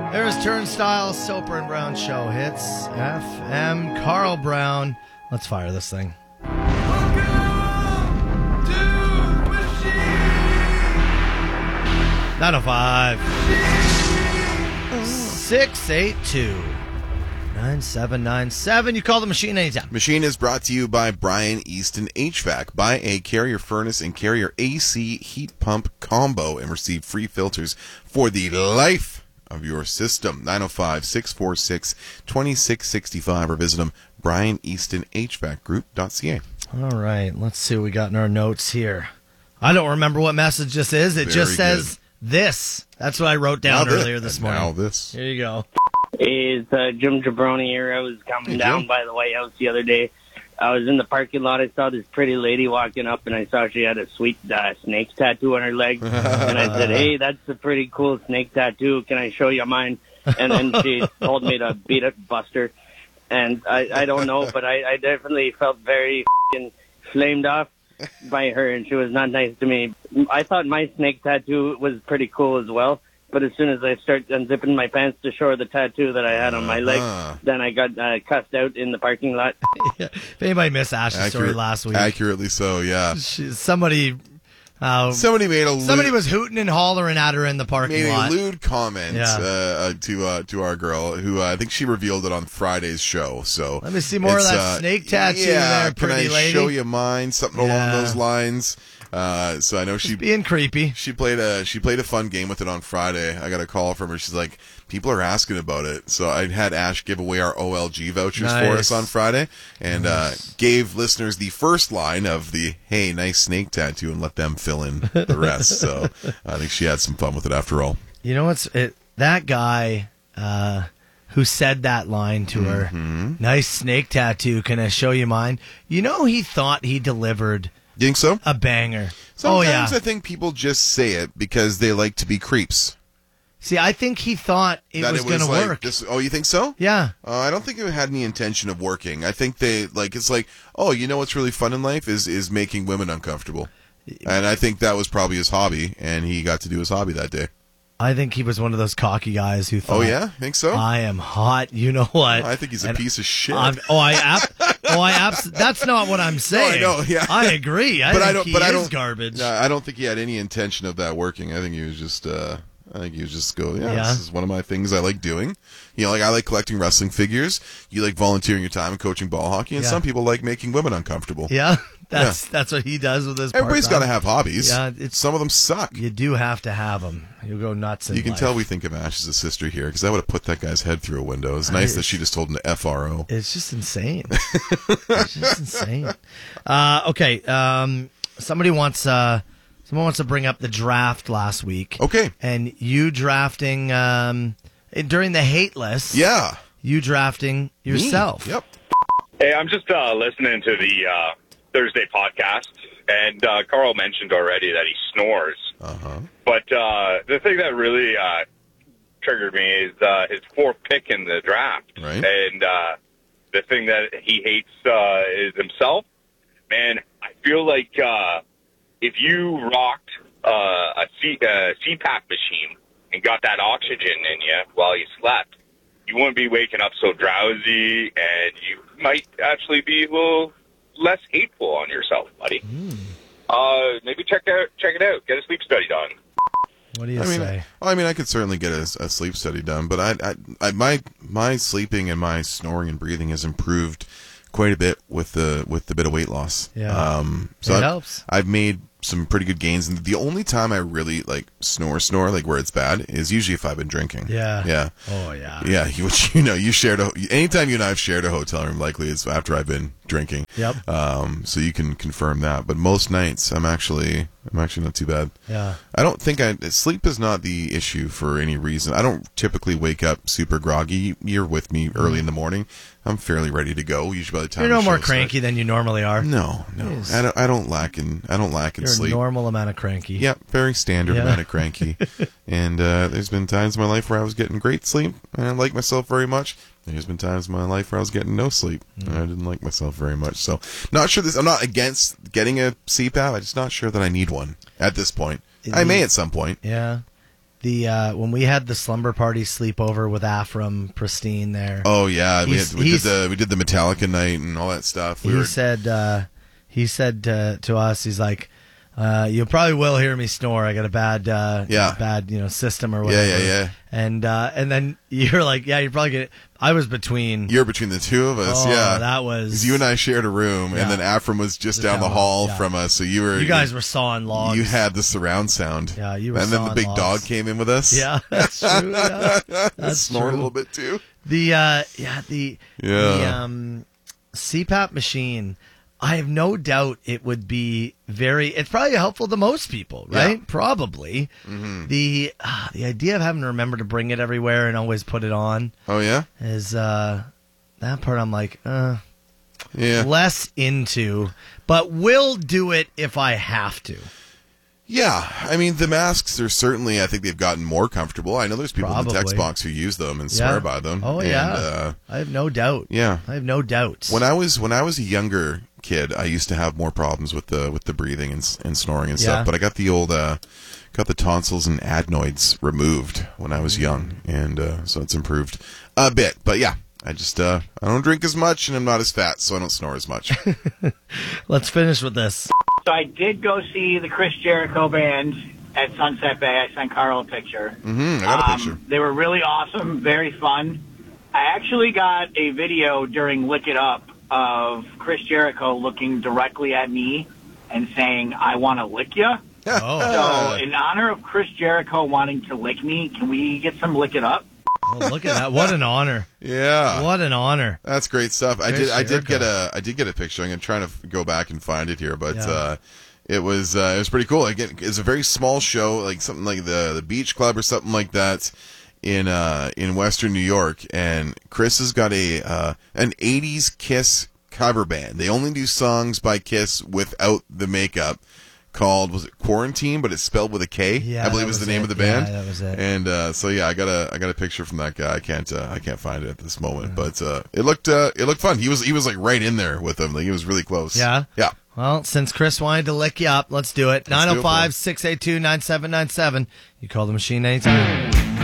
There's Turnstile, Soper and Brown Show hits. FM, Carl Brown. Let's fire this thing. Welcome to Machine 905 682 9797. You call the Machine anytime. Machine is brought to you by Brian Easton HVAC. Buy a Carrier furnace and Carrier AC heat pump combo and receive free filters for the life of your system. 905-646-2665 or visit them, BrianEastonHVACGroup.ca. All right, let's see what we got in our notes here. I don't remember what message this is. It just says this. That's what I wrote down earlier this morning. Now this. Here you go. Hey, it's Jim Jabroni here. I was coming down by the White House the other day. I was in the parking lot. I saw this pretty lady walking up, and I saw she had a sweet snake tattoo on her leg. And I said, hey, that's a pretty cool snake tattoo. Can I show you mine? And then she told me to beat it, Buster. And I don't know, but I definitely felt very flamed off by her, and she was not nice to me. I thought my snake tattoo was pretty cool as well. But as soon as I start unzipping my pants to show her the tattoo that I had on my leg, then I got cussed out in the parking lot. Yeah. If anybody missed Ash's story last week. Accurately so, yeah. Somebody was hooting and hollering at her in the parking lot. Made a lewd comment to our girl, who I think she revealed it on Friday's show. So let me see more of that snake tattoo there, pretty can I lady. show you mine? Something along those lines. So I know she's being creepy. She played a fun game with it on Friday. I got a call from her. She's like, people are asking about it. So I had Ash give away our OLG vouchers for us on Friday, and gave listeners the first line of the "Hey, nice snake tattoo," and let them fill in the rest. So I think she had some fun with it after all. You know what's that guy who said that line to her? Nice snake tattoo. Can I show you mine? You know, he thought he delivered. You think so? A banger. Sometimes I think people just say it because they like to be creeps. See, I think he thought it was going to work. You think so? Yeah. I don't think it had any intention of working. I think it's like, oh, you know what's really fun in life is making women uncomfortable. And I think that was probably his hobby, and he got to do his hobby that day. I think he was one of those cocky guys who thought, oh, yeah? Think so? I am hot. You know what? I think he's a piece of shit. That's not what I'm saying. No, I know, yeah. I agree. I think he is garbage. No, I don't think he had any intention of that working. I think he was just this is one of my things I like doing. You know, like I like collecting wrestling figures. You like volunteering your time and coaching ball hockey, and some people like making women uncomfortable. Yeah. That's what he does with his Everybody's got to have hobbies. Yeah, some of them suck. You do have to have them. You'll go nuts in You can life. tell we think of Ash as a sister here, because I would have put that guy's head through a window. It's nice that she just told him to FRO. It's just insane. It's just insane. Okay. Someone wants to bring up the draft last week. Okay. And you drafting during the hate list. Yeah. You drafting yourself. Me. Yep. Hey, I'm just listening to the Thursday podcast, and Carl mentioned already that he snores. But the thing that really triggered me is his fourth pick in the draft. Right. And the thing that he hates is himself. Man, I feel like if you rocked a CPAP machine and got that oxygen in you while you slept, you wouldn't be waking up so drowsy, and you might actually be a little less hateful on yourself, buddy. Maybe check it out. Get a sleep study done. What do you say? I could certainly get a sleep study done, but my sleeping and my snoring and breathing has improved quite a bit with the bit of weight loss. Yeah. So it helps. I've made some pretty good gains, and the only time I really snore like where it's bad is usually if I've been drinking. Yeah. Oh yeah. Yeah, which you shared anytime you and I have shared a hotel room, likely it's after I've been drinking. Yep. So you can confirm that, but most nights I'm actually not too bad. Yeah. I don't think sleep is not the issue for any reason. I don't typically wake up super groggy. You're with me early in the morning. I'm fairly ready to go. Usually by the time you're no more cranky than you normally are. No. I don't lack in sleep. A normal amount of cranky. Yep, very standard amount of cranky. And there's been times in my life where I was getting great sleep and I like myself very much. There's been times in my life where I was getting no sleep and I didn't like myself very much. So, not sure I'm not against getting a CPAP. I'm just not sure that I need one at this point. I may at some point. Yeah. when we had the slumber party sleepover with Afram Pristine there. Oh yeah, we did the Metallica night and all that stuff. He said to us, he's like, you probably will hear me snore. I got a bad system or whatever. Yeah. And then you're like, yeah, you're probably gonna. I was between. You're between the two of us. Oh, yeah, that was. 'Cause you and I shared a room, and then Afram was just down the hall from us. So you guys were sawing logs. You had the surround sound. Yeah, you were. And then the big dog came in with us. Yeah, that's true. Yeah. That's snored a little bit too. The CPAP machine. I have no doubt it would be it's probably helpful to most people, right? Yeah. Probably. Mm-hmm. The idea of having to remember to bring it everywhere and always put it on. Oh, yeah? Is, that part I'm like, less into, but will do it if I have to. Yeah, I mean, the masks are certainly, I think they've gotten more comfortable. I know there's people in the text box who use them and swear by them. Oh, yeah. I have no doubt. Yeah. I have no doubt. When I was a younger kid, I used to have more problems with the breathing and snoring and stuff, but I got the tonsils and adenoids removed when I was young, and so it's improved a bit. But yeah, I don't drink as much, and I'm not as fat, so I don't snore as much. Let's finish with this. So I did go see the Chris Jericho band at Sunset Bay. I sent Carl a picture. I got a picture. They were really awesome, very fun. I actually got a video during Lick It Up of Chris Jericho looking directly at me and saying, "I want to lick ya." So in honor of Chris Jericho wanting to lick me, can we get some Lick It Up? Oh, look at that! What an honor! Yeah, what an honor! That's great stuff. I did get a picture. I'm gonna try to go back and find it here, but it was pretty cool. Again, it's a very small show, like something like the Beach Club or something like that in Western New York. And Chris has got an '80s Kiss cover band. They only do songs by Kiss without the makeup. Called, was it Quarantine, but it's spelled with a K? Yeah, I believe was the name of the band. Yeah, that was it. And I got a picture from that guy. I can't find it at this moment, but it looked fun. He was like right in there with them. Like he was really close. Yeah. Yeah. Well, since Chris wanted to lick you up, let's do it. 905-682-9797. You call the machine anytime.